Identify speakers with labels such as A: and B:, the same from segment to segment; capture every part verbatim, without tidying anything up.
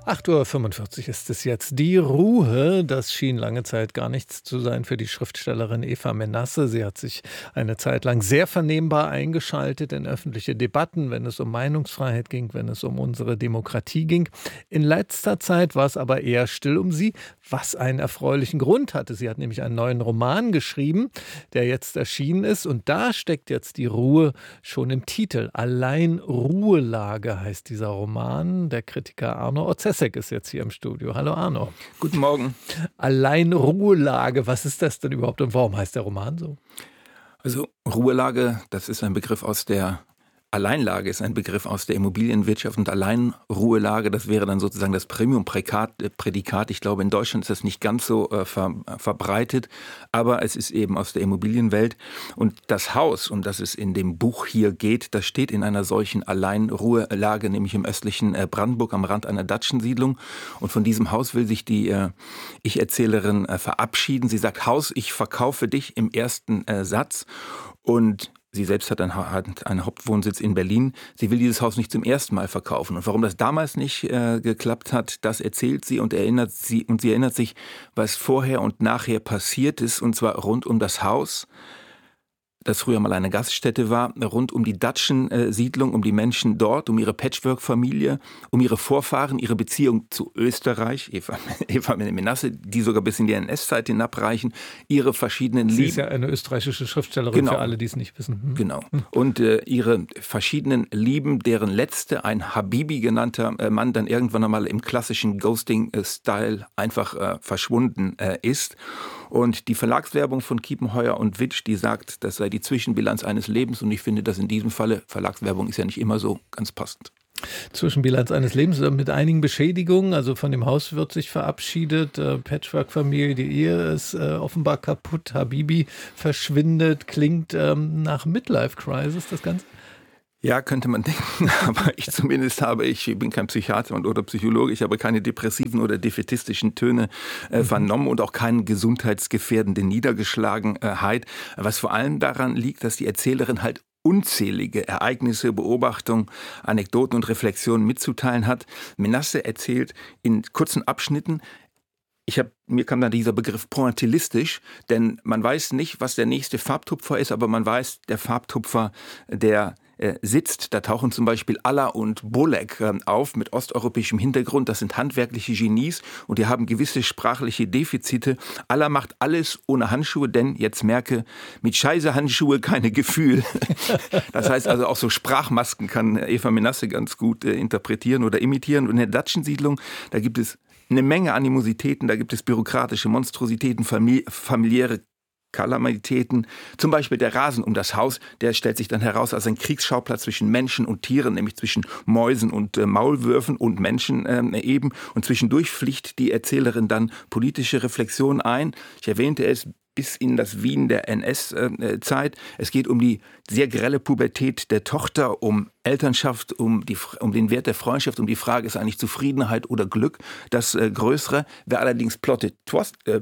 A: acht Uhr fünfundvierzig ist es jetzt. Die Ruhe, das schien lange Zeit gar nichts zu sein für die Schriftstellerin Eva Menasse. Sie hat sich eine Zeit lang sehr vernehmbar eingeschaltet in öffentliche Debatten, wenn es um Meinungsfreiheit ging, wenn es um unsere Demokratie ging. In letzter Zeit war es aber eher still um sie, was einen erfreulichen Grund hatte. Sie hat nämlich einen neuen Roman geschrieben, der jetzt erschienen ist. Und da steckt jetzt die Ruhe schon im Titel. Allein Ruhelage heißt dieser Roman. Der Kritiker Arno Otzesek ist jetzt hier im Studio. Hallo Arno.
B: Guten Morgen.
A: Allein Ruhelage, was ist das denn überhaupt und warum heißt der Roman so?
B: Also Ruhelage, das ist ein Begriff aus der Alleinlage, ist ein Begriff aus der Immobilienwirtschaft, und Alleinruhelage, das wäre dann sozusagen das Premium-Prädikat. Ich glaube, in Deutschland ist das nicht ganz so äh, ver, verbreitet, aber es ist eben aus der Immobilienwelt. Und das Haus, um das es in dem Buch hier geht, das steht in einer solchen Alleinruhelage, nämlich im östlichen äh, Brandenburg am Rand einer Datschensiedlung. Und von diesem Haus will sich die äh, Ich-Erzählerin äh, verabschieden. Sie sagt: Haus, ich verkaufe dich, im ersten äh, Satz. Und sie selbst hat einen, hat einen Hauptwohnsitz in Berlin. Sie will dieses Haus nicht zum ersten Mal verkaufen. Und warum das damals nicht äh, geklappt hat, das erzählt sie und erinnert sie und sie erinnert sich, was vorher und nachher passiert ist, und zwar rund um das Haus, das früher mal eine Gaststätte war, rund um die Datschen-Siedlung, um die Menschen dort, um ihre Patchwork-Familie, um ihre Vorfahren, ihre Beziehung zu Österreich, Eva, Eva Menasse, die sogar bis in die N S-Zeit hinabreichen, ihre verschiedenen Lieben.
A: Sie ist ja eine österreichische Schriftstellerin,
B: genau.
A: Für alle, die es nicht wissen. Hm.
B: Genau. Und äh, ihre verschiedenen Lieben, deren letzte, ein Habibi genannter äh, Mann, dann irgendwann einmal im klassischen Ghosting-Style einfach äh, verschwunden äh, ist. Und die Verlagswerbung von Kiepenheuer und Witsch, die sagt, das sei die Zwischenbilanz eines Lebens. Und ich finde, dass in diesem Falle, Verlagswerbung ist ja nicht immer so ganz passend.
A: Zwischenbilanz eines Lebens mit einigen Beschädigungen. Also von dem Haus wird sich verabschiedet. Äh, Patchwork-Familie, die Ehe ist äh, offenbar kaputt. Habibi verschwindet. Klingt ähm, nach Midlife-Crisis, das Ganze?
B: Ja, könnte man denken, aber ich zumindest habe, ich bin kein Psychiater und oder Psychologe, ich habe keine depressiven oder defaitistischen Töne äh, vernommen und auch keine gesundheitsgefährdende Niedergeschlagenheit, was vor allem daran liegt, dass die Erzählerin halt unzählige Ereignisse, Beobachtungen, Anekdoten und Reflexionen mitzuteilen hat. Menasse erzählt in kurzen Abschnitten. Ich hab, mir kam dann dieser Begriff pointillistisch, denn man weiß nicht, was der nächste Farbtupfer ist, aber man weiß, der Farbtupfer, der äh, sitzt. Da tauchen zum Beispiel Aller und Bolek äh, auf mit osteuropäischem Hintergrund. Das sind handwerkliche Genies und die haben gewisse sprachliche Defizite. Aller macht alles ohne Handschuhe, denn jetzt merke, mit scheiße Handschuhe keine Gefühl. Das heißt also, auch so Sprachmasken kann Eva Menasse ganz gut äh, interpretieren oder imitieren. Und in der Datschensiedlung, da gibt es eine Menge Animositäten, da gibt es bürokratische Monstrositäten, famili- familiäre Kalamitäten. Zum Beispiel der Rasen um das Haus, der stellt sich dann heraus als ein Kriegsschauplatz zwischen Menschen und Tieren, nämlich zwischen Mäusen und äh, Maulwürfen und Menschen äh, eben. Und zwischendurch pflicht die Erzählerin dann politische Reflexion ein. Ich erwähnte es, bis in das Wien der N S-Zeit. Es geht um die sehr grelle Pubertät der Tochter, um Elternschaft, um, die, um den Wert der Freundschaft, um die Frage, ist eigentlich Zufriedenheit oder Glück das äh, Größere. Wer allerdings Plotted Twist, äh,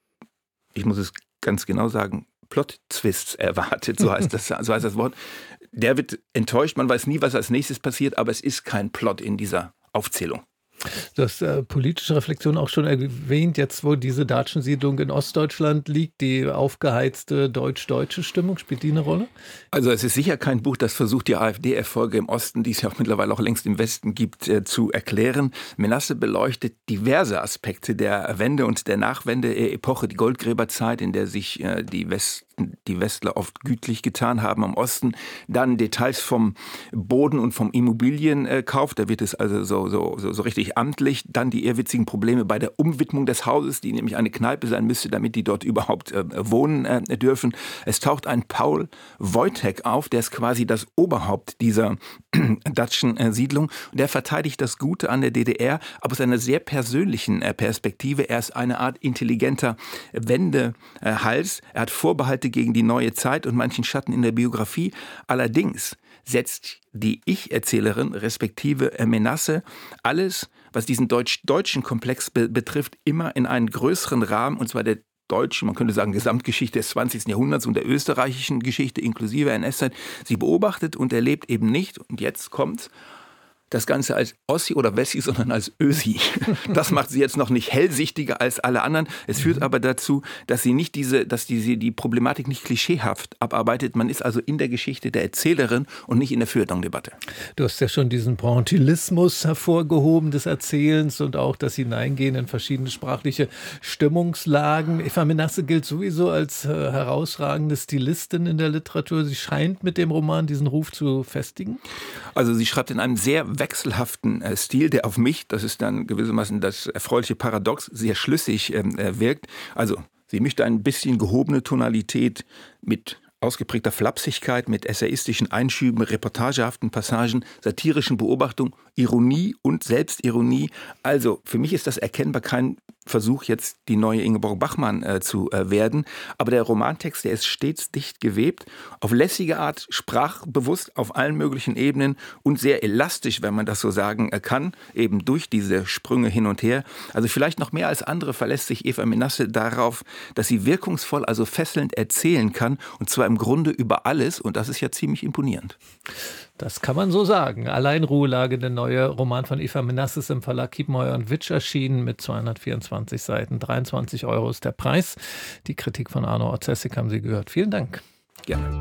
B: ich muss es ganz genau sagen, Plot-Twists erwartet, so heißt das, so heißt das Wort, der wird enttäuscht, man weiß nie, was als nächstes passiert, aber es ist kein Plot in dieser Aufzählung.
A: Du hast äh, politische Reflexion auch schon erwähnt, jetzt wo diese Datschensiedlung in Ostdeutschland liegt, die aufgeheizte deutsch-deutsche Stimmung, spielt die eine Rolle?
B: Also es ist sicher kein Buch, das versucht, die AfD-Erfolge im Osten, die es ja auch mittlerweile auch längst im Westen gibt, äh, zu erklären. Menasse beleuchtet diverse Aspekte der Wende- und der Nachwende-Epoche, die Goldgräberzeit, in der sich äh, die Westen die Westler oft gütlich getan haben am Osten. Dann Details vom Boden und vom Immobilienkauf, da wird es also so, so, so, so richtig amtlich. Dann die ehrwitzigen Probleme bei der Umwidmung des Hauses, die nämlich eine Kneipe sein müsste, damit die dort überhaupt äh, wohnen äh, dürfen. Es taucht ein Paul Wojtek auf, der ist quasi das Oberhaupt dieser Datschen-Siedlung. Und der verteidigt das Gute an der D D R, aber aus einer sehr persönlichen äh, Perspektive. Er ist eine Art intelligenter Wendehals. Er hat Vorbehalte gegen die neue Zeit und manchen Schatten in der Biografie. Allerdings setzt die Ich-Erzählerin, respektive Menasse, alles, was diesen deutsch-deutschen Komplex be- betrifft, immer in einen größeren Rahmen, und zwar der deutschen, man könnte sagen, Gesamtgeschichte des zwanzigsten Jahrhunderts und der österreichischen Geschichte inklusive N S-Zeit. Sie beobachtet und erlebt eben nicht, und jetzt kommt's, das Ganze als Ossi oder Wessi, sondern als Ösi. Das macht sie jetzt noch nicht hellsichtiger als alle anderen. Es führt aber dazu, dass sie nicht diese, dass die, die Problematik nicht klischeehaft abarbeitet. Man ist also in der Geschichte der Erzählerin und nicht in der Feuilleton-Debatte.
A: Du hast ja schon diesen Pointillismus hervorgehoben des Erzählens und auch das Hineingehen in verschiedene sprachliche Stimmungslagen. Eva Menasse gilt sowieso als äh, herausragende Stilistin in der Literatur. Sie scheint mit dem Roman diesen Ruf zu festigen.
B: Also sie schreibt in einem sehr wechselhaften äh, Stil, der auf mich, das ist dann gewissermaßen das erfreuliche Paradox, sehr schlüssig äh, wirkt. Also sie möchte ein bisschen gehobene Tonalität mit ausgeprägter Flapsigkeit, mit essayistischen Einschüben, reportagehaften Passagen, satirischen Beobachtungen, Ironie und Selbstironie. Also für mich ist das erkennbar kein Versuch, jetzt die neue Ingeborg Bachmann äh, zu äh, werden. Aber der Romantext, der ist stets dicht gewebt, auf lässige Art, sprachbewusst auf allen möglichen Ebenen und sehr elastisch, wenn man das so sagen äh, kann, eben durch diese Sprünge hin und her. Also vielleicht noch mehr als andere verlässt sich Eva Menasse darauf, dass sie wirkungsvoll, also fesselnd erzählen kann, und zwar im Grunde über alles, und das ist ja ziemlich imponierend.
A: Das kann man so sagen. Alleinruhelage, der neue Roman von Eva Menasse, ist im Verlag Kiepenheuer und Witsch erschienen mit zweihundertvierundzwanzig Seiten. dreiundzwanzig Euro ist der Preis. Die Kritik von Arno Orzesik haben Sie gehört. Vielen Dank.
B: Gerne.